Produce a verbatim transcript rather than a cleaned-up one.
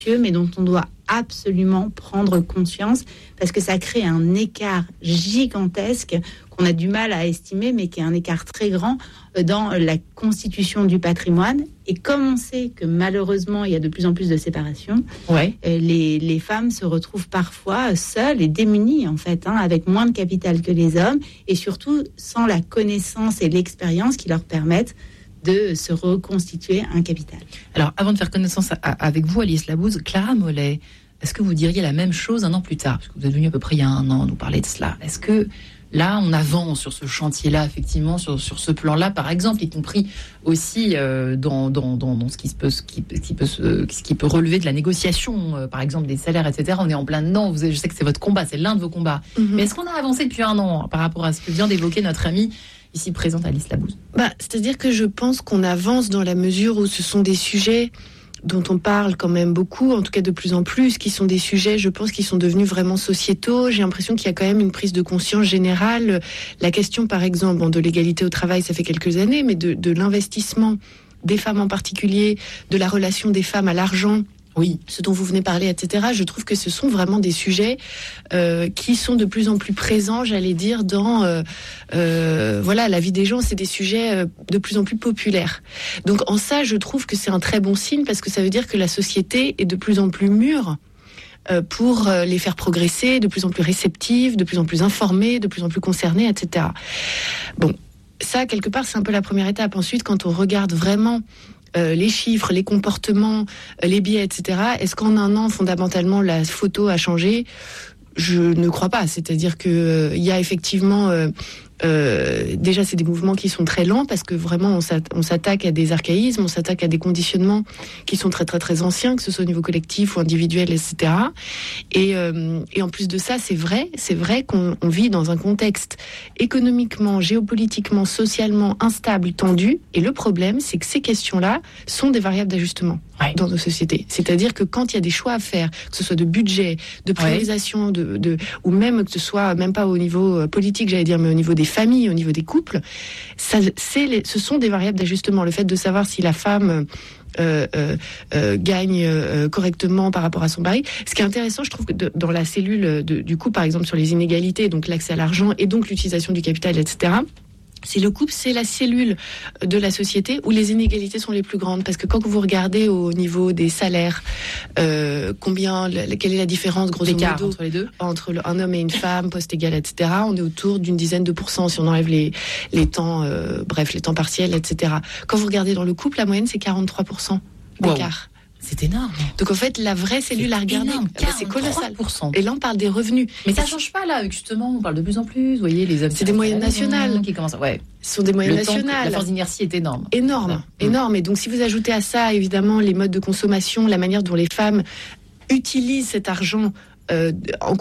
mais dont on doit absolument prendre conscience parce que ça crée un écart gigantesque qu'on a du mal à estimer, mais qui est un écart très grand dans la constitution du patrimoine. Et comme on sait que malheureusement, il y a de plus en plus de séparations, ouais. les, les femmes se retrouvent parfois seules et démunies, en fait, hein, avec moins de capital que les hommes, et surtout sans la connaissance et l'expérience qui leur permettent de se reconstituer un capital. Alors, avant de faire connaissance à, à, avec vous, Alice Labouze, Clara Mollet, est-ce que vous diriez la même chose un an plus tard ? Parce que vous êtes venue à peu près il y a un an nous parler de cela. Est-ce que là, on avance sur ce chantier-là, effectivement, sur, sur ce plan-là, par exemple, y compris aussi euh, dans, dans, dans, dans ce qui peut, ce qui, ce qui peut, se, ce qui peut relever de la négociation, euh, par exemple des salaires, et cetera. On est en plein dedans. Vous avez, je sais que c'est votre combat, c'est l'un de vos combats. Mm-hmm. Mais est-ce qu'on a avancé depuis un an par rapport à ce que vient d'évoquer notre amie ici présente, Alice Labouze ? Bah, c'est-à-dire que je pense qu'on avance dans la mesure où ce sont des sujets dont on parle quand même beaucoup, en tout cas de plus en plus, qui sont des sujets, je pense, qui sont devenus vraiment sociétaux. J'ai l'impression qu'il y a quand même une prise de conscience générale. La question, par exemple, bon, de l'égalité au travail, ça fait quelques années, mais de, de l'investissement des femmes en particulier, de la relation des femmes à l'argent, oui, ce dont vous venez parler, et cetera. Je trouve que ce sont vraiment des sujets euh, qui sont de plus en plus présents, j'allais dire, dans euh, euh, voilà, la vie des gens. C'est des sujets euh, de plus en plus populaires. Donc en ça, je trouve que c'est un très bon signe parce que ça veut dire que la société est de plus en plus mûre euh, pour euh, les faire progresser, de plus en plus réceptive, de plus en plus informée, de plus en plus concernée, et cetera. Bon, ça, quelque part, c'est un peu la première étape. Ensuite, quand on regarde vraiment Euh, les chiffres, les comportements, euh, les biais, et cetera. Est-ce qu'en un an, fondamentalement, la photo a changé ? Je ne crois pas. C'est-à-dire que euh, il y a effectivement euh, euh, déjà c'est des mouvements qui sont très lents parce que vraiment on, s'att- on s'attaque à des archaïsmes, on s'attaque à des conditionnements qui sont très très très anciens, que ce soit au niveau collectif ou individuel, et cetera. Et, euh, et en plus de ça, c'est vrai, c'est vrai qu'on on vit dans un contexte économiquement, géopolitiquement, socialement instable, tendu. Et le problème, c'est que ces questions-là sont des variables d'ajustement ouais. dans nos sociétés. C'est-à-dire que quand il y a des choix à faire, que ce soit de budget, de priorisation, ouais. de, de, ou même que ce soit même pas au niveau politique, j'allais dire, mais au niveau des familles, au niveau des couples, ça, c'est les, ce sont des variables d'ajustement. Le fait de savoir si la femme euh, euh, euh, gagne euh, correctement par rapport à son mari. Ce qui est intéressant, je trouve, que de, dans la cellule de, du couple, par exemple, sur les inégalités, donc l'accès à l'argent et donc l'utilisation du capital, et cetera, c'est le couple, c'est la cellule de la société où les inégalités sont les plus grandes. Parce que quand vous regardez au niveau des salaires, euh, combien, quelle est la différence, grosso L'écart modo, entre les deux, entre un homme et une femme, poste égal, et cetera. On est autour d'une dizaine de pourcents si on enlève les les temps, euh, bref, les temps partiels, et cetera. Quand vous regardez dans le couple, la moyenne c'est quarante-trois pour cent d'écart. Wow. C'est énorme. Donc en fait, la vraie cellule c'est à regarder, énorme, c'est colossal. Et là, on parle des revenus. Mais ça change pas là, justement. On parle de plus en plus. Vous voyez, les hommes. C'est des moyennes nationales qui commencent. Ouais. Ce sont des moyennes Le nationales. Temps, la force d'inertie est énorme. Énorme, ouais. énorme. Et donc, si vous ajoutez à ça, évidemment, les modes de consommation, la manière dont les femmes utilisent cet argent euh, en